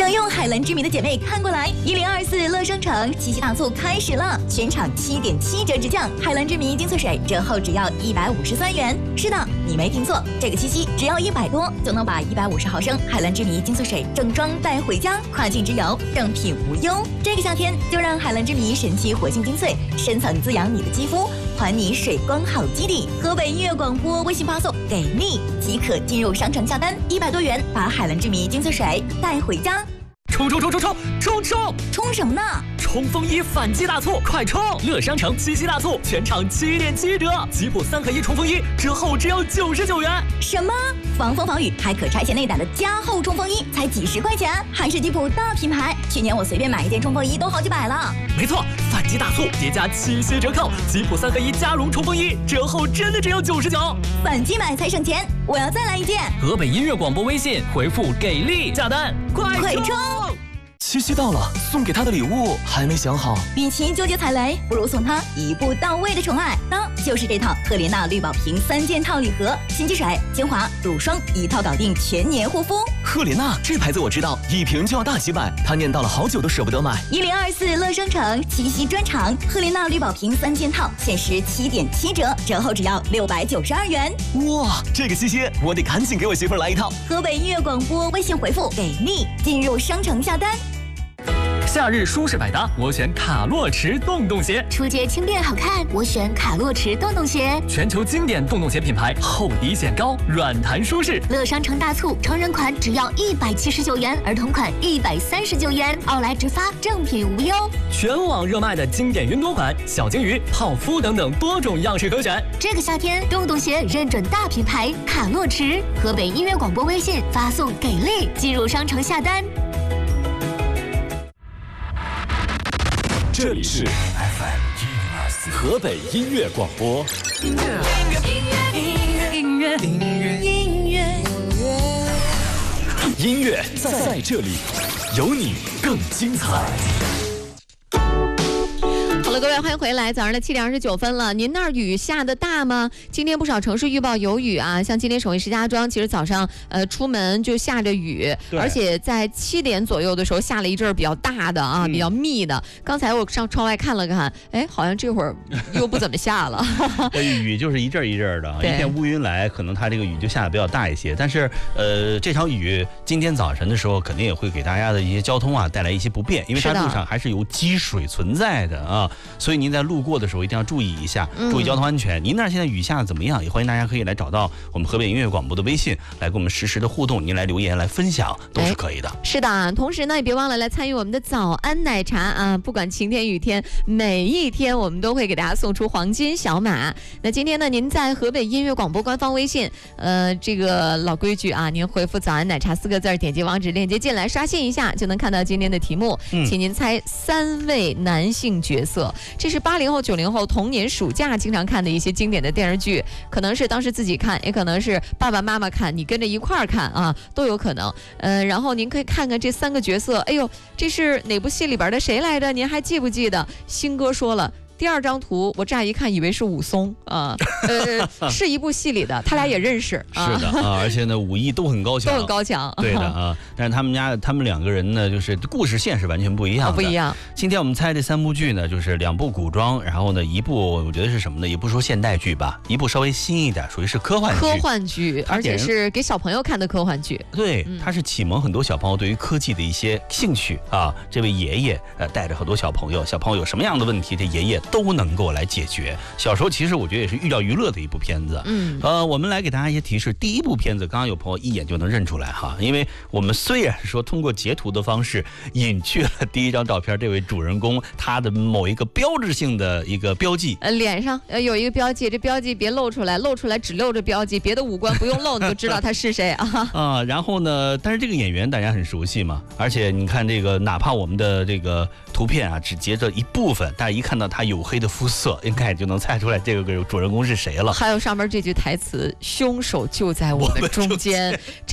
享用海蓝之谜的姐妹看过来，1024乐商城七夕大促开始了，全场7.7折直降，海蓝之谜精粹水折后只要153元。是的，你没听错，这个七夕只要100多就能把150毫升海蓝之谜精粹水正装带回家，跨境之游正品无忧。这个夏天就让海蓝之谜神奇活性精粹深层滋养你的肌肤，还你水光好基底。河北音乐广播微信发送给力即可进入商城下单，100多元把海蓝之谜精粹水带回家。 冲！ 冲什么呢？ 冲锋衣反击大促，快冲！乐商城七夕大促，全场7.7折，吉普3合1冲锋衣折后只要99元。 什么？防风防雨还可拆卸内胆的加厚冲锋衣才几10块钱，还是吉普大品牌。去年我随便买一件冲锋衣都好几百了。 没错，反击大促叠加七夕折扣，吉普3合1加绒冲锋衣折后真的只要99。 反击买才省钱，我要再来一件。 河北音乐广播微信回复给力下单，快冲！ 七夕到了，送给他的礼物还没想好。 与其纠结踩雷，不如送他一步到位的宠爱。那就是这套赫莲娜绿宝瓶3件套礼盒，洗肌水、精华、乳霜一套搞定全年护肤。 赫莲娜这牌子我知道，一瓶就要大几百，他念叨了好久都舍不得买。 1024乐商城七夕专场，赫莲娜绿宝瓶3件套限时7.7折，折后只要692元。 哇，这个七夕我得赶紧给我媳妇儿来一套。 河北音乐广播微信回复给力，进入商城下单。 夏日舒适百搭，我选卡洛驰洞洞鞋。 出街轻便好看，我选卡洛驰洞洞鞋。 全球经典洞洞鞋品牌，厚底显高，软弹舒适。 乐商城大促，成人款只要179元，儿童款139元，奥莱直发，正品无忧。 全网热卖的经典云朵款、小金鱼、泡芙等等多种样式可选。 这个夏天，洞洞鞋认准大品牌卡洛驰。河北音乐广播微信发送给力，进入商城下单。 这里是 FM 104河北音乐广播。音乐在这里，有你更精彩。 好了，各位，欢迎回来。早上的7点29分了，您那儿雨下得大吗？今天不少城市预报有雨啊，像今天首位石家庄，其实早上出门就下着雨，而且在7点左右的时候下了一阵比较大的啊，比较密的。刚才我上窗外看了看，哎，好像这会儿又不怎么下了。 雨就是一阵一阵的，一片乌云来，可能它这个雨就下得比较大一些。但是这场雨今天早晨的时候，肯定也会给大家的一些交通啊带来一些不便，因为它路上还是有积水存在的啊。所以您在路过的时候一定要注意一下，注意交通安全。您那儿现在雨下的怎么样？也欢迎大家可以来找到我们河北音乐广播的微信，来跟我们实时的互动，您来留言来分享都是可以的。 是的，同时呢也别忘了来参与我们的早安奶茶啊！不管晴天雨天，每一天我们都会给大家送出黄金小马。那今天呢，您在河北音乐广播官方微信，这个老规矩啊，您回复早安奶茶4个字，点击网址链接进来刷新一下，就能看到今天的题目。请您猜3位男性角色。这是80后、90后童年暑假经常看的一些经典的电视剧，可能是当时自己看，也可能是爸爸妈妈看，你跟着一块儿看啊，都有可能。然后您可以看看这3个角色，哎呦，这是哪部戏里边的谁来着？您还记不记得？星哥说了。第2张图，我乍一看以为是武松啊，是一部戏里的，他俩也认识。 是的啊，而且呢，武艺都很高强， 都很高强。 对的啊，但是他们2个人呢，就是故事线是完全不一样的。 不一样。 今天我们猜这3部剧呢，就是2部古装，然后呢1部我觉得是什么呢？也不说现代剧吧，1部稍微新一点，属于是科幻剧。 科幻剧，而且是给小朋友看的科幻剧。 对，它是启蒙很多小朋友对于科技的一些兴趣啊。这位爷爷带着很多小朋友有什么样的问题，这爷爷都能够来解决。小时候其实我觉得也是寓教于乐的一部片子。我们来给大家一些提示。第1部片子，刚刚有朋友一眼就能认出来哈，因为我们虽然说通过截图的方式隐去了第1张照片这位主人公他的某一个标志性的一个标记， 脸上有一个标记，这标记别露出来，露出来只露着标记，别的五官不用露，你就知道他是谁啊。 然后呢，但是这个演员大家很熟悉嘛，而且你看这个，哪怕我们的这个图片啊只截着一部分，但是一看到他黝黑的肤色，应该就能猜出来这个主人公是谁了。 还有上面这句台词：凶手就在我们中间。